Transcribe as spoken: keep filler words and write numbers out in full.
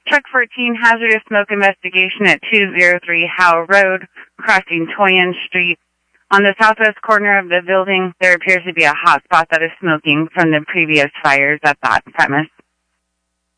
Truck fourteen, hazardous smoke investigation at two oh three Howe Road, crossing Toyin Street. On the southwest corner of the building, there appears to be a hot spot that is smoking from the previous fires at that premise.